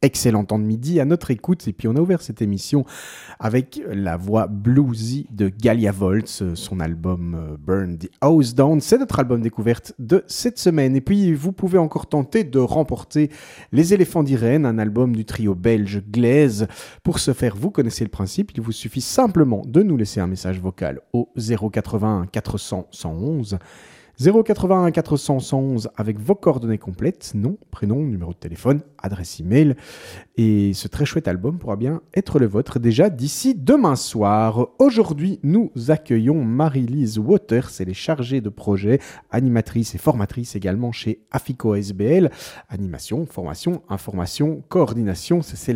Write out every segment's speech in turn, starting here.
excellent temps de midi à notre écoute. Et puis on a ouvert cette émission avec la voix bluesy de Galia Volts, son album Burn the House Down. C'est notre album découverte de cette semaine. Et puis vous pouvez encore tenter de remporter Les Éléphants d'Irène, un album du trio belge Glaise. Pour ce faire, vous connaissez le principe, il vous suffit simplement de nous laisser un message vocal au 081 400 111. 081 400 111 avec vos coordonnées complètes, nom, prénom, numéro de téléphone, adresse email. Et ce très chouette album pourra bien être le vôtre déjà d'ici demain soir. Aujourd'hui, nous accueillons Marie-Lise Waters, elle est chargée de projet, animatrice et formatrice également chez Afico SBL. Animation, formation, information, coordination, c'est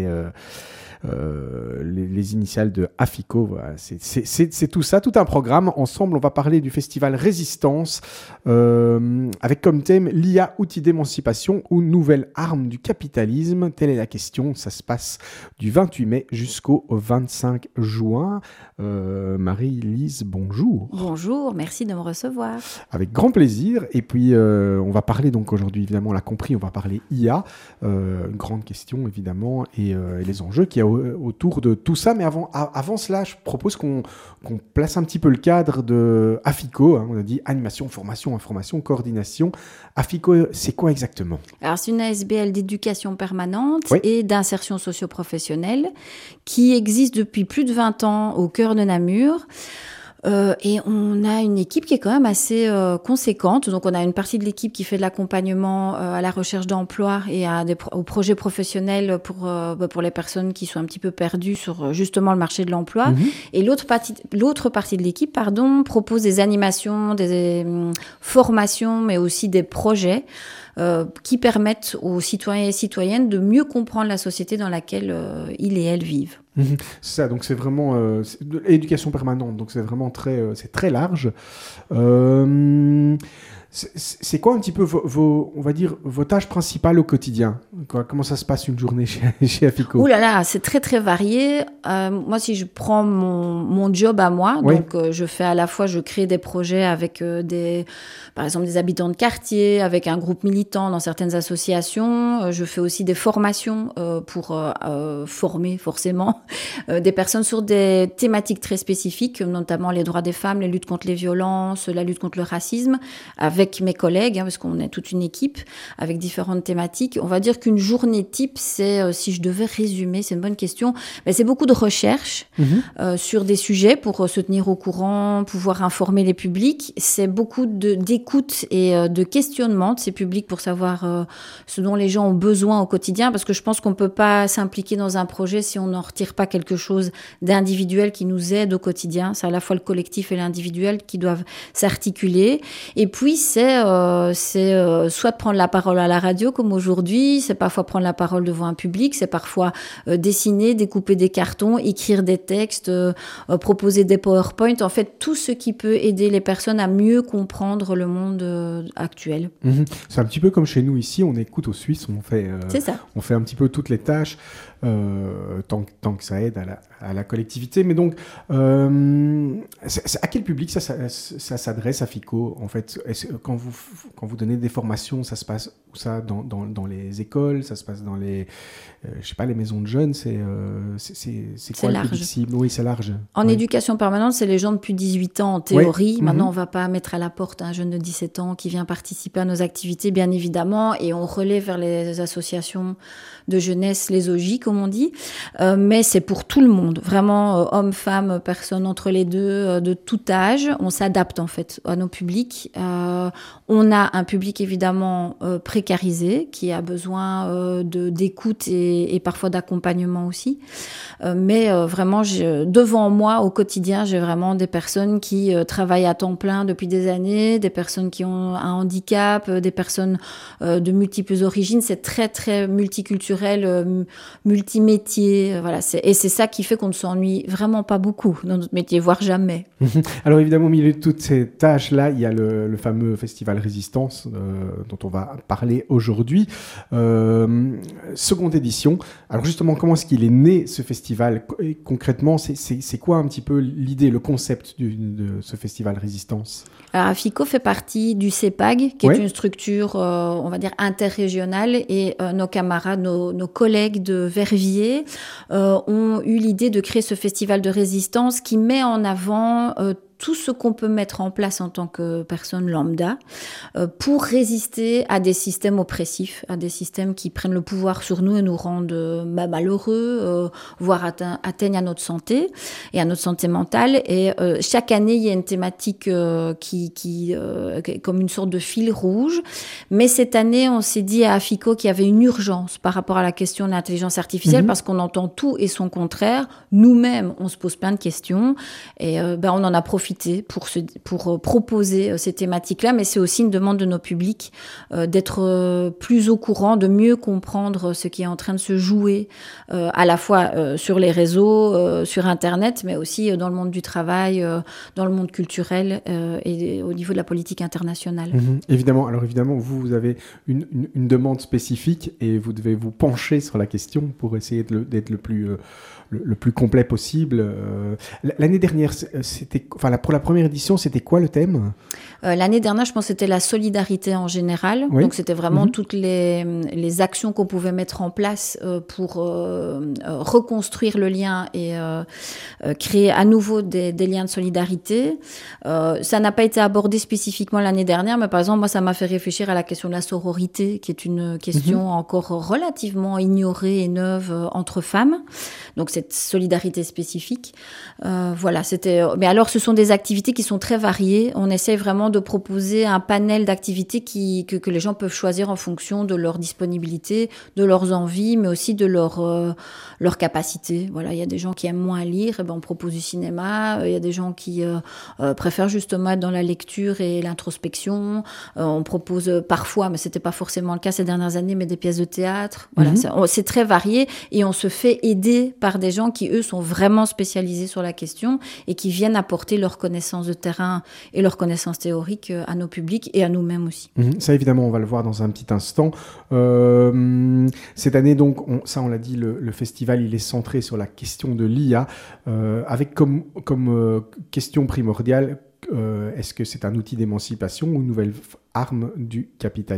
les initiales de Afico, voilà. C'est tout ça, tout un programme. Ensemble, on va parler du festival Résistance avec comme thème l'IA, outil d'émancipation ou nouvelle arme du capitalisme. Telle est la question. Ça se passe du 28 mai jusqu'au 25 juin. Marie-Lise, bonjour. Bonjour, merci de me recevoir. Avec grand plaisir. Et puis, on va parler donc aujourd'hui, évidemment, on l'a compris, on va parler IA. Une grande question, évidemment, et les enjeux qu'il y a autour de tout ça. Mais avant cela, je propose qu'on place un petit peu le cadre de Afico. Hein. On a dit animation, formation, information, coordination. Afico, c'est quoi exactement ? Alors, c'est une ASBL d'éducation permanente et d'insertion socio-professionnelle qui existe depuis plus de 20 ans au cœur de Namur. Et on a une équipe qui est quand même assez conséquente. Donc, on a une partie de l'équipe qui fait de l'accompagnement à la recherche d'emploi et aux projets professionnels pour les personnes qui sont un petit peu perdues sur justement le marché de l'emploi. Mmh. Et l'autre partie de l'équipe, propose des animations, des formations, mais aussi des projets qui permettent aux citoyens et citoyennes de mieux comprendre la société dans laquelle ils et elles vivent. C'est ça, donc c'est vraiment l'éducation permanente, donc c'est vraiment c'est très large. C'est quoi un petit peu on va dire, vos tâches principales au quotidien ? Comment ça se passe une journée chez Afico ? Ouh là là, c'est très très varié. Moi, si je prends mon job à moi, donc je fais à la fois, je crée des projets avec par exemple des habitants de quartier, avec un groupe militant dans certaines associations. Je fais aussi des formations pour former forcément des personnes sur des thématiques très spécifiques, notamment les droits des femmes, les luttes contre les violences, la lutte contre le racisme, avec mes collègues, parce qu'on est toute une équipe avec différentes thématiques. On va dire qu'une journée type, c'est, si je devais résumer, c'est une bonne question, mais c'est beaucoup de recherche sur des sujets pour se tenir au courant, pouvoir informer les publics. C'est beaucoup d'écoute et de questionnement de ces publics pour savoir ce dont les gens ont besoin au quotidien, parce que je pense qu'on ne peut pas s'impliquer dans un projet si on n'en retire pas quelque chose d'individuel qui nous aide au quotidien. C'est à la fois le collectif et l'individuel qui doivent s'articuler. Et puis, c'est soit de prendre la parole à la radio comme aujourd'hui, c'est parfois prendre la parole devant un public, c'est parfois dessiner, découper des cartons, écrire des textes, proposer des PowerPoint, en fait tout ce qui peut aider les personnes à mieux comprendre le monde actuel. C'est un petit peu comme chez nous ici, on est couteau suisse, on fait un petit peu toutes les tâches tant que ça aide à la collectivité. Mais donc, à quel public ça s'adresse, Afico, en fait? Quand vous donnez des formations, ça se passe où ça, dans les écoles, ça se passe dans les maisons de jeunes, c'est quoi le public cible? Oui, c'est large. En éducation permanente, c'est les gens depuis 18 ans en théorie. Maintenant, on ne va pas mettre à la porte un jeune de 17 ans qui vient participer à nos activités, bien évidemment, et on relaie vers les associations de jeunesse, les OJ, comme on dit. Mais c'est pour tout le monde, vraiment hommes, femmes, personnes entre les deux, de tout âge. On s'adapte en fait à nos publics. On a un public évidemment précarisé qui a besoin d'écoute et parfois d'accompagnement aussi. Mais vraiment, devant moi au quotidien, j'ai vraiment des personnes qui travaillent à temps plein depuis des années, des personnes qui ont un handicap, des personnes de multiples origines. C'est très très multiculturel, multimétier. Voilà, et c'est ça qui fait qu'on ne s'ennuie vraiment pas beaucoup dans notre métier, voire jamais. Alors évidemment, au milieu de toutes ces tâches-là, il y a le fameux festival Résistance dont on va parler aujourd'hui. Seconde édition. Alors justement, comment est-ce qu'il est né ce festival ? Concrètement, c'est quoi un petit peu l'idée, le concept de ce festival Résistance ? Alors, AFICO fait partie du CEPAG, qui est une structure, on va dire, interrégionale. Et nos camarades, nos collègues de Verviers ont eu l'idée de créer ce festival de résistance qui met en avant tout ce qu'on peut mettre en place en tant que personne lambda pour résister à des systèmes oppressifs, à des systèmes qui prennent le pouvoir sur nous et nous rendent malheureux, voire atteignent à notre santé et à notre santé mentale. Et chaque année, il y a une thématique qui comme une sorte de fil rouge. Mais cette année, on s'est dit à AFICO qu'il y avait une urgence par rapport à la question de l'intelligence artificielle parce qu'on entend tout et son contraire. Nous-mêmes, on se pose plein de questions et on en a profité pour proposer ces thématiques-là, mais c'est aussi une demande de nos publics d'être plus au courant, de mieux comprendre ce qui est en train de se jouer à la fois sur les réseaux, sur Internet, mais aussi dans le monde du travail, dans le monde culturel et au niveau de la politique internationale. Évidemment, vous avez une demande spécifique et vous devez vous pencher sur la question pour essayer d'être le plus complet possible. L'année dernière, pour la première édition, c'était quoi le thème ? L'année dernière, je pense que c'était la solidarité en général. Oui. Donc, c'était vraiment toutes les actions qu'on pouvait mettre en place pour reconstruire le lien et créer à nouveau des liens de solidarité. Ça n'a pas été abordé spécifiquement l'année dernière, mais par exemple, moi, ça m'a fait réfléchir à la question de la sororité, qui est une question encore relativement ignorée et neuve entre femmes. Donc, cette solidarité spécifique. Voilà, c'était... Mais alors, ce sont des activités qui sont très variées. On essaie vraiment de proposer un panel d'activités que les gens peuvent choisir en fonction de leur disponibilité, de leurs envies, mais aussi de leur capacité. Voilà, il y a des gens qui aiment moins lire, et on propose du cinéma. Il y a des gens qui préfèrent justement être dans la lecture et l'introspection. On propose parfois, mais c'était pas forcément le cas ces dernières années, mais des pièces de théâtre. Voilà, c'est très varié et on se fait aider par des gens qui, eux, sont vraiment spécialisés sur la question et qui viennent apporter leur connaissance de terrain et leur connaissance théorique à nos publics et à nous-mêmes aussi. Ça, évidemment, on va le voir dans un petit instant. Cette année, donc, on l'a dit, le festival, il est centré sur la question de l'IA, avec comme question primordiale, est-ce que c'est un outil d'émancipation ou une nouvelle arme du capitalisme ?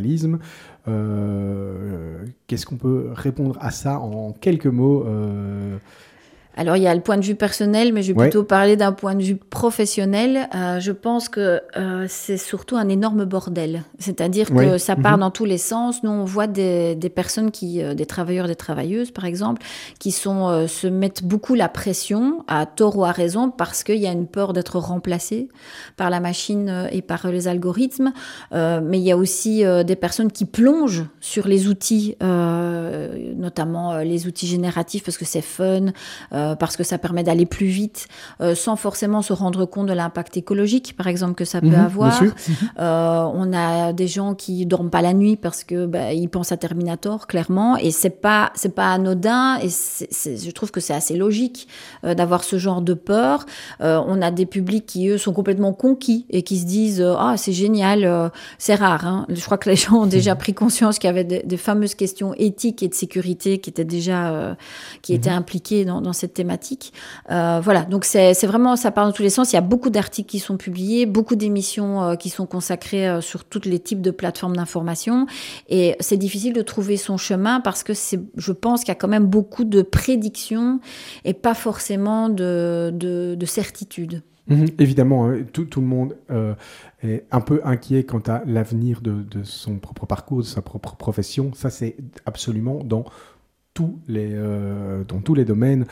Qu'est-ce qu'on peut répondre à ça en quelques mots ? Alors, il y a le point de vue personnel, mais je vais plutôt parler d'un point de vue professionnel. Je pense que c'est surtout un énorme bordel. C'est-à-dire que ça part dans tous les sens. Nous, on voit des personnes des travailleurs, des travailleuses, par exemple, qui se mettent beaucoup la pression, à tort ou à raison, parce qu'il y a une peur d'être remplacés par la machine et par les algorithmes. Mais il y a aussi des personnes qui plongent sur les outils, notamment les outils génératifs, parce que c'est fun, parce que ça permet d'aller plus vite, sans forcément se rendre compte de l'impact écologique, par exemple, que ça peut avoir. On a des gens qui dorment pas la nuit parce que ils pensent à Terminator, clairement, et c'est pas anodin, et je trouve que c'est assez logique d'avoir ce genre de peur. On a des publics qui, eux, sont complètement conquis et qui se disent c'est génial, c'est rare. Hein. Je crois que les gens ont déjà pris conscience qu'il y avait des fameuses questions éthiques et de sécurité qui étaient déjà étaient impliquées dans cette thématique. Voilà, donc c'est vraiment, ça part dans tous les sens. Il y a beaucoup d'articles qui sont publiés, beaucoup d'émissions qui sont consacrées sur tous les types de plateformes d'information, et c'est difficile de trouver son chemin parce que je pense qu'il y a quand même beaucoup de prédictions et pas forcément de certitude. Évidemment, tout le monde est un peu inquiet quant à l'avenir de son propre parcours, de sa propre profession. Ça, c'est absolument dans tous les domaines.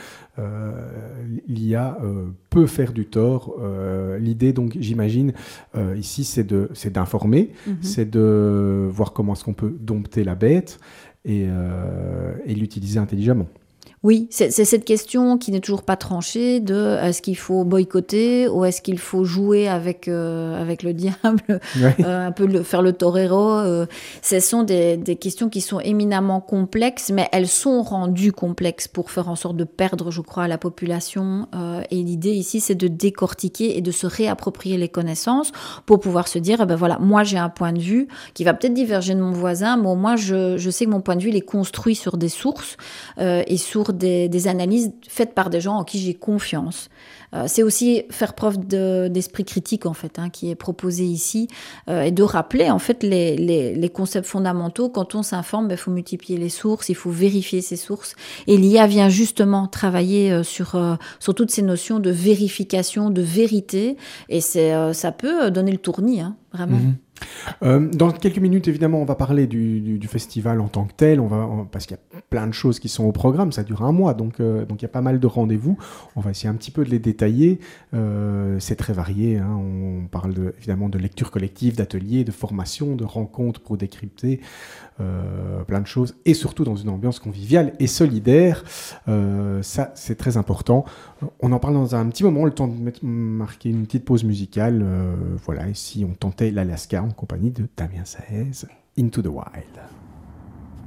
L'IA peut faire du tort. L'idée, donc, j'imagine, ici, c'est d'informer, c'est de voir comment est-ce qu'on peut dompter la bête et l'utiliser intelligemment. Oui, c'est cette question qui n'est toujours pas tranchée de est-ce qu'il faut boycotter ou est-ce qu'il faut jouer avec le diable, un peu faire le torero. Ce sont des questions qui sont éminemment complexes, mais elles sont rendues complexes pour faire en sorte de perdre, je crois, la population. Et l'idée ici, c'est de décortiquer et de se réapproprier les connaissances pour pouvoir se dire, voilà, moi j'ai un point de vue qui va peut-être diverger de mon voisin, mais au moins je sais que mon point de vue il est construit sur des sources et sur toujours des analyses faites par des gens en qui j'ai confiance. C'est aussi faire preuve d'esprit critique, en fait, qui est proposé ici, et de rappeler, en fait, les concepts fondamentaux. Quand on s'informe, il faut multiplier les sources, il faut vérifier ces sources. Et l'IA vient justement travailler sur toutes ces notions de vérification, de vérité. Et ça peut donner le tournis, vraiment. Mm-hmm. Dans quelques minutes, évidemment, on va parler du festival en tant que tel, parce qu'il y a plein de choses qui sont au programme, ça dure un mois, donc il y a pas mal de rendez-vous. On va essayer un petit peu de les détailler. C'est très varié, on parle évidemment de lecture collective, d'ateliers, de formation, de rencontres pour décrypter plein de choses, et surtout dans une ambiance conviviale et solidaire. Ça, c'est très important. On en parle dans un petit moment, le temps de marquer une petite pause musicale. Voilà, et si on tentait l'Alaska en compagnie de Damien Saez, Into the Wild.